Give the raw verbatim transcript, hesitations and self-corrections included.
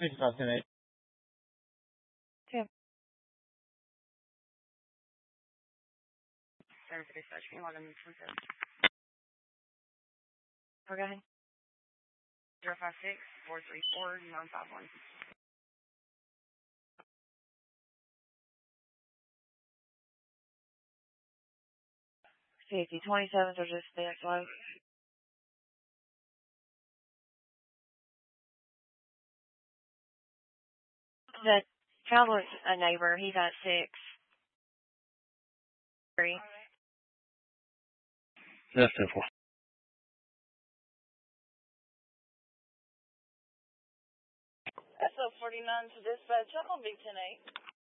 fifty-five ten eight. Tim. Service dispatch, can you log in this one, sir? Okay. zero five six, four three four, nine five one. Fifty twenty-sevens are just this low. The traveler's a neighbor. He's at six. Three. That's ten four. S O forty-nine to dispatch. I'm on Big ten eight.